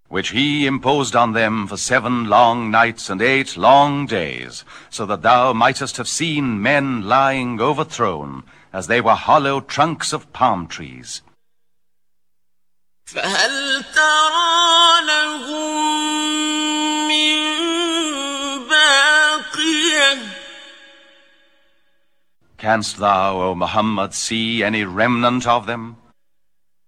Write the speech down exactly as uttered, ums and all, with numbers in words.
which he imposed on them for seven long nights and eight long days, so that thou mightest have seen men lying overthrown, as they were hollow trunks of palm trees. فهل ترى لهم من باقية? Canst thou, O Muhammad, see any remnant of them?